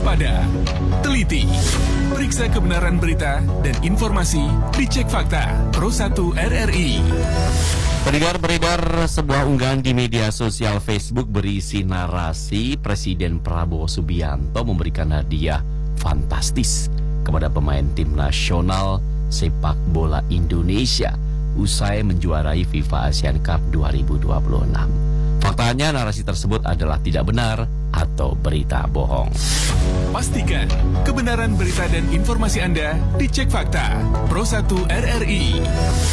waspada, teliti, periksa kebenaran berita dan informasi, dicek fakta. Pro 1 RRI. Beredar sebuah unggahan di media sosial Facebook berisi narasi Presiden Prabowo Subianto memberikan hadiah fantastis kepada pemain tim nasional sepak bola Indonesia usai menjuarai FIFA Asian Cup 2026. Faktanya narasi tersebut adalah tidak benar atau berita bohong. Pastikan kebenaran berita dan informasi Anda dicek fakta. Pro 1 RRI.